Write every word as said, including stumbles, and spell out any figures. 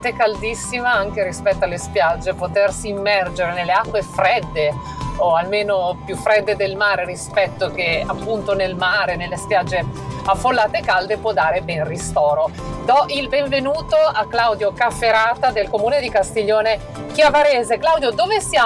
caldissima anche rispetto alle spiagge, potersi immergere nelle acque fredde o almeno più fredde del mare rispetto che appunto nel mare, nelle spiagge affollate e calde, può dare ben ristoro. Do il benvenuto a Claudio Cafferata del comune di Castiglione Chiavarese. Claudio, dove siamo?